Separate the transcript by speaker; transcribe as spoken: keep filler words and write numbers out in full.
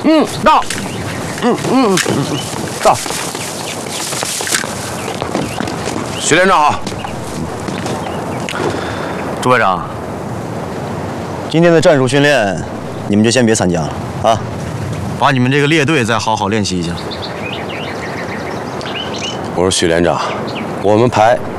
Speaker 1: 嗯，到。嗯嗯嗯，到。徐连长好。
Speaker 2: 朱排长，今天的战术训练，你们就先别参加了啊，把你们这个列队再好好练习一下。
Speaker 1: 我说许连长，我们排